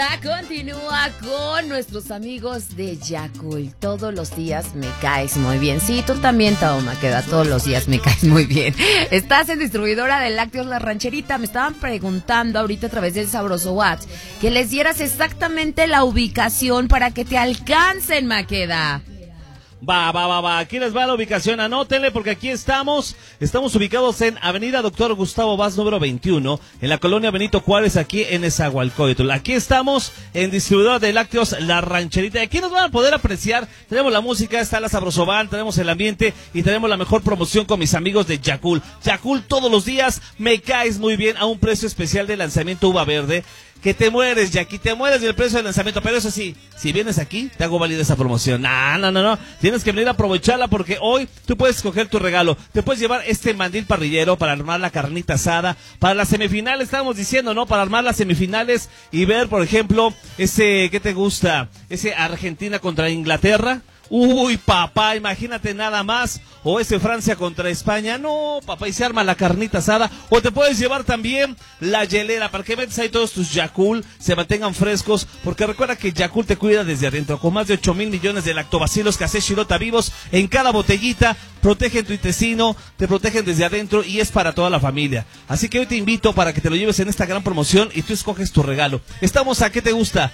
Continúa con nuestros amigos de Yakult. Todos los días me caes muy bien. Sí, tú también, Tao Maqueda, todos los días me caes muy bien. Estás en distribuidora de lácteos La Rancherita. Me estaban preguntando ahorita a través del sabroso WhatsApp que les dieras exactamente la ubicación para que te alcancen, Maqueda. Va. Aquí les va la ubicación, anótenle porque aquí estamos ubicados en Avenida Doctor Gustavo Vaz, número 21, en la colonia Benito Juárez, aquí en Nezahualcóyotl. Aquí estamos en distribuidora de lácteos La Rancherita. Y aquí nos van a poder apreciar, tenemos la música, está la Sabrosoban, tenemos el ambiente y tenemos la mejor promoción con mis amigos de Yakult. Yakult todos los días, me caes muy bien, a un precio especial de lanzamiento uva verde. Que te mueres, Jackie, te mueres del precio del lanzamiento. Pero eso sí, si vienes aquí, te hago válida esa promoción. No. Tienes que venir a aprovecharla porque hoy tú puedes escoger tu regalo. Te puedes llevar este mandil parrillero para armar la carnita asada. Para las semifinales, estábamos diciendo, ¿no? Para armar las semifinales y ver, por ejemplo, ¿qué te gusta? Ese Argentina contra Inglaterra. Uy, papá, imagínate nada más. O ese Francia contra España. No, papá, y se arma la carnita asada. O te puedes llevar también la hielera para que metes ahí todos tus Yakult, se mantengan frescos. Porque recuerda que Yakult te cuida desde adentro. Con más de 8,000 millones de lactobacilos que hace Shirota vivos en cada botellita. Protegen tu intestino, te protegen desde adentro y es para toda la familia. Así que hoy te invito para que te lo lleves en esta gran promoción y tú escoges tu regalo. Estamos a ¿qué te gusta?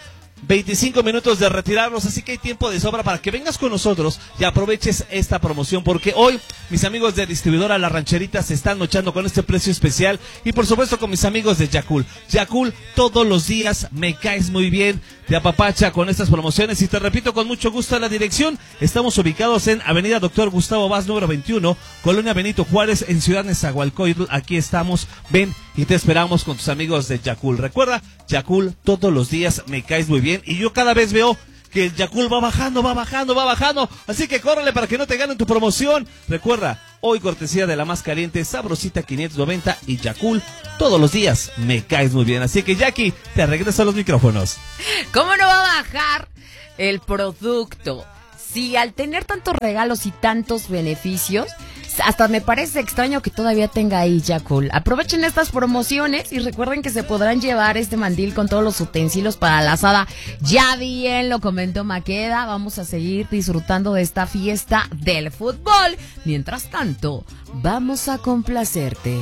25 minutos de retirarnos, así que hay tiempo de sobra para que vengas con nosotros y aproveches esta promoción, porque hoy mis amigos de distribuidora La Rancherita se están luchando con este precio especial y por supuesto con mis amigos de Yakult. Yakult todos los días me caes muy bien, te apapacha con estas promociones y te repito con mucho gusto la dirección. Estamos ubicados en Avenida Doctor Gustavo Vaz, número 21, Colonia Benito Juárez, en Ciudad Nezahualcóyotl. Aquí estamos, ven y te esperamos con tus amigos de Yakult. Recuerda, Yakult todos los días me caes muy bien y yo cada vez veo que el Yakult va bajando, así que córrele para que no te ganen tu promoción. Recuerda, hoy cortesía de la más caliente, Sabrosita 590 y Yakult todos los días me caes muy bien, así que Jackie, te regreso a los micrófonos. ¿Cómo no va a bajar el producto? Si al tener tantos regalos y tantos beneficios, hasta me parece extraño que todavía tenga ahí Yakult. Aprovechen estas promociones y recuerden que se podrán llevar este mandil con todos los utensilios para la asada. Ya bien lo comentó Maqueda, vamos a seguir disfrutando de esta fiesta del fútbol. Mientras tanto, vamos a complacerte.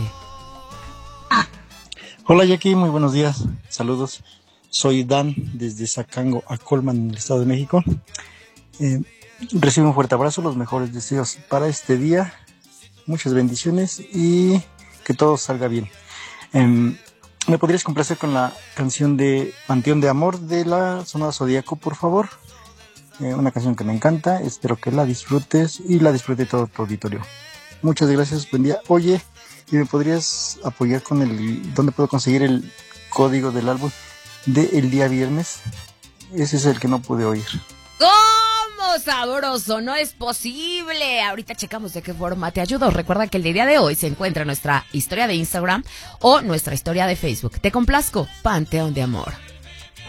Hola Jackie, muy buenos días, saludos. Soy Dan desde Zacango a Colman, en el Estado de México. Recibo un fuerte abrazo, los mejores deseos para este día. Muchas bendiciones y que todo salga bien. ¿Me podrías complacer con la canción de Panteón de Amor de la Sonora Zodíaco, por favor? Una canción que me encanta, espero que la disfrutes y la disfrute todo tu auditorio. Muchas gracias, buen día. Oye, ¿y me podrías apoyar con dónde puedo conseguir el código del álbum de El Día Viernes? Ese es el que no pude oír. ¿Cómo sabroso? No es posible. Ahorita checamos de qué forma te ayudo. Recuerda que el día de hoy se encuentra nuestra historia de Instagram o nuestra historia de Facebook. Te complazco, Panteón de Amor.